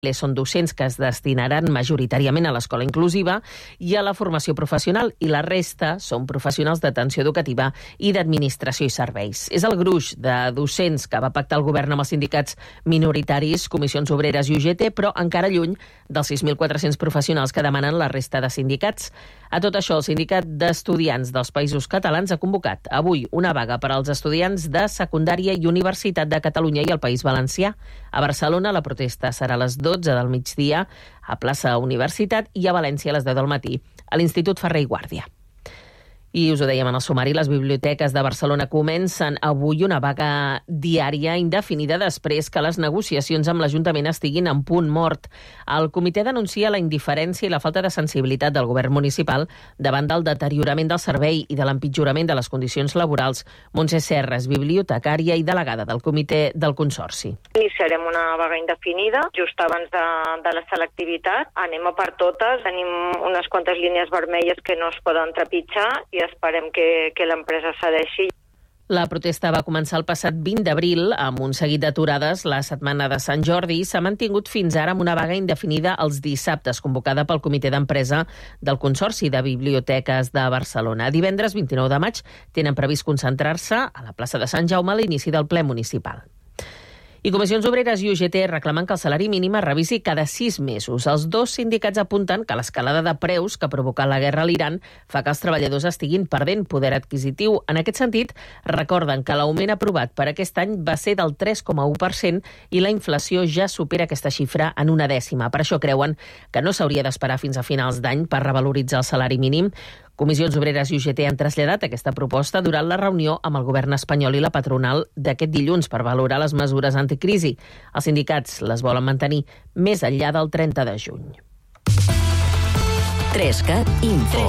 són docents que es destinaran majoritàriament a l'escola inclusiva i a la formació professional, i la resta són professionals d'atenció educativa i d'administració i serveis. És el gruix de docents que va pactar el govern amb els sindicats minoritaris, Comissions Obreres i UGT, però encara lluny dels 6.400 professionals que demanen la resta de sindicats. A tot això, el Sindicat d'Estudiants dels Països Catalans ha convocat avui una vaga per als estudiants de secundària i Universitat de Catalunya i el País Valencià. A Barcelona la protesta serà a les 12 del migdia a plaça Universitat i a València a les 10 del matí a l'Institut Ferrer i Guàrdia. I us ho dèiem en el sumari, les biblioteques de Barcelona comencen avui una vaga diària indefinida després que les negociacions amb l'Ajuntament estiguin en punt mort. El comitè denuncia la indiferència i la falta de sensibilitat del govern municipal davant del deteriorament del servei i de l'empitjorament de les condicions laborals. Montse Serra és bibliotecària i delegada del comitè del Consorci. Iniciarem una vaga indefinida just abans de la selectivitat. Anem a per totes, tenim unes quantes línies vermelles que no es poden trepitjar i esperem que l'empresa cedeixi. La protesta va començar el passat 20 d'abril amb un seguit d'aturades la setmana de Sant Jordi i s'ha mantingut fins ara amb una vaga indefinida els dissabtes, convocada pel comitè d'empresa del Consorci de Biblioteques de Barcelona. Divendres 29 de maig tenen previst concentrar-se a la plaça de Sant Jaume a l'inici del ple municipal. I Comissions Obreres i UGT reclamen que el salari mínim es revisi cada 6 mesos. Els dos sindicats apunten que l'escalada de preus que ha provocat la guerra a l'Iran fa que els treballadors estiguin perdent poder adquisitiu. En aquest sentit, recorden que l'augment aprovat per aquest any va ser del 3,1% i la inflació ja supera aquesta xifra en 1/10. Per això creuen que no s'hauria d'esperar fins a finals d'any per revaloritzar el salari mínim. Comissions Obreres i UGT han traslladat aquesta proposta durant la reunió amb el govern espanyol i la patronal d'aquest dilluns per valorar les mesures anticrisi. Els sindicats les volen mantenir més enllà del 30 de juny. 3CAT Info.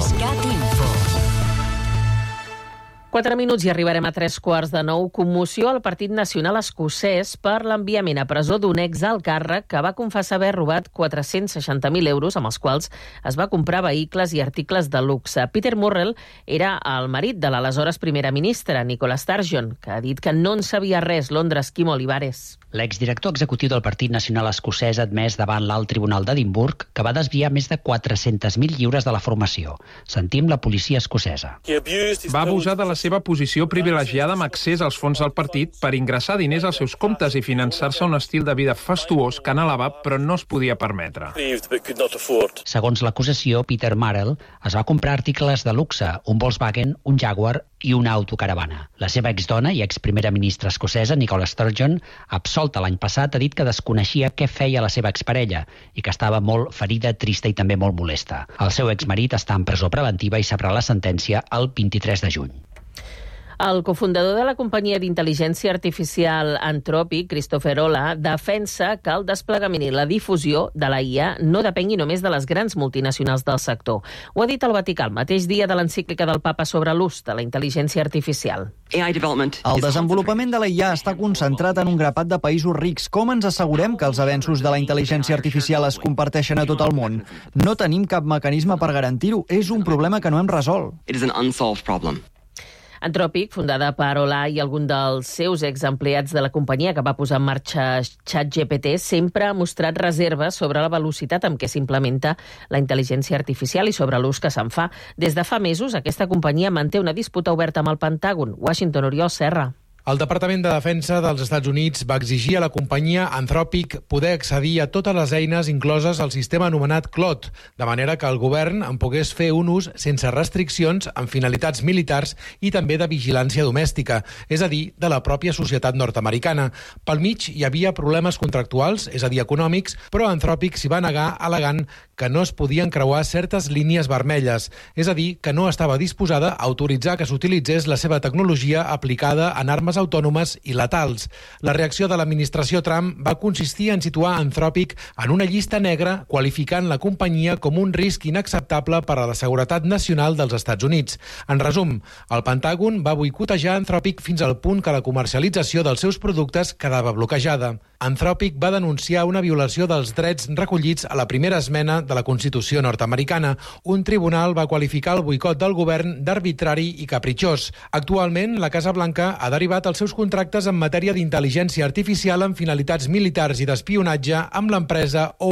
4 minuts i arribarem a 9:15. Commoció al Partit Nacional Escocès per l'enviament a presó d'un exalt càrrec que va confessar haver robat 460.000 euros amb els quals es va comprar vehicles i articles de luxe. Peter Murrell era el marit de l'aleshores primera ministra, Nicola Sturgeon, que ha dit que no en sabia res. Londres, Quim Olivares. L'exdirector executiu del Partit Nacional Escocès ha admès davant l'Alt Tribunal d'Edimburg que va desviar més de 400.000 lliures de la formació. Sentim la policia escocesa. Va abusar de la seva posició privilegiada amb accés als fons del partit per ingressar diners als seus comptes i finançar-se un estil de vida fastuós que anhelava però no es podia permetre. Segons l'acusació, Peter Murrell es va comprar articles de luxe, un Volkswagen, un Jaguar i una autocaravana. La seva exdona i exprimera ministra escocesa, Nicola Sturgeon, absolta l'any passat, ha dit que desconeixia què feia la seva exparella i que estava molt ferida, trista i també molt molesta. El seu exmarit està en presó preventiva i sabrà la sentència el 23 de juny. El cofundador de la companyia d'intel·ligència artificial Anthropic, Christopher Olah, defensa que el desplegament i la difusió de la IA no depengui només de les grans multinacionals del sector. Ho ha dit el Vaticà el mateix dia de l'encíclica del Papa sobre l'ús de la intel·ligència artificial. El desenvolupament de la IA està concentrat en un grapat de països rics. Com ens assegurem que els avenços de la intel·ligència artificial es comparteixen a tot el món? No tenim cap mecanisme per garantir-ho. És un problema que no hem resolt. Anthropic, fundada per Olah i algun dels seus exempleats de la companyia que va posar en marxa ChatGPT, sempre ha mostrat reserves sobre la velocitat amb què s'implementa la intel·ligència artificial i sobre l'ús que se'n fa. Des de fa mesos, aquesta companyia manté una disputa oberta amb el Pentàgon. Washington, Oriol Serra. El Departament de Defensa dels Estats Units va exigir a la companyia Anthropic poder accedir a totes les eines incloses al sistema anomenat Claude, de manera que el govern en pogués fer un ús sense restriccions amb finalitats militars i també de vigilància domèstica, és a dir, de la pròpia societat nord-americana. Pel mig hi havia problemes contractuals, és a dir, econòmics, però Anthropic s'hi va negar al·legant que no es podien creuar certes línies vermelles, és a dir, que no estava disposada a autoritzar que s'utilitzés la seva tecnologia aplicada en armes autònomes i letals. La reacció de l'administració Trump va consistir en situar Anthropic en una llista negra, qualificant la companyia com un risc inacceptable per a la seguretat nacional dels Estats Units. En resum, el Pentàgon va boicotejar Anthropic fins al punt que la comercialització dels seus productes quedava bloquejada. Anthropic va denunciar una violació dels drets recollits a la primera esmena de la Constitució nord-americana. Un tribunal va qualificar el boicot del govern d'arbitrari i capritxós. Actualment, la Casa Blanca ha derivat els seus contractes en matèria d'intel·ligència artificial amb finalitats militars i d'espionatge amb l'empresa